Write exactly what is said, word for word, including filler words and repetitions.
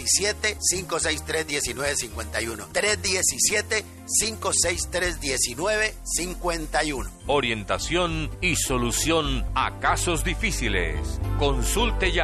diecisiete, cinco sesenta y tres, diecinueve cincuenta y uno. tres diecisiete, cinco sesenta y tres, diecinueve cincuenta y uno. Orientación y solución a casos difíciles. Consulte ya.